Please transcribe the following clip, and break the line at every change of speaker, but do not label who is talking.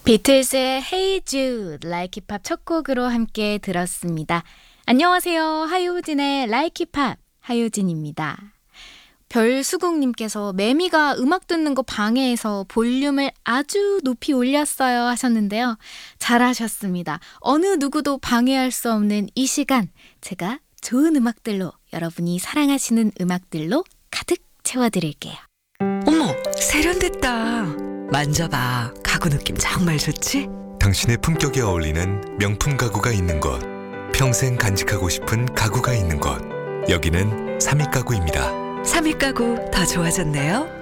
비틀즈의 Hey Jude, Like Hip Hop 첫 곡으로 함께 들었습니다. 안녕하세요. 하효진의 Like Hip Hop, 하효진입니다. 별수국님께서 매미가 음악 듣는 거 방해해서 볼륨을 아주 높이 올렸어요 하셨는데요. 잘하셨습니다. 어느 누구도 방해할 수 없는 이 시간, 제가 좋은 음악들로, 여러분이 사랑하시는 음악들로 가득 채워드릴게요.
어머, 세련됐다. 만져봐. 가구 느낌 정말 좋지?
당신의 품격에 어울리는 명품 가구가 있는 곳, 평생 간직하고 싶은 가구가 있는 곳, 여기는 삼익가구입니다.
삼익 가구 더 좋아졌네요.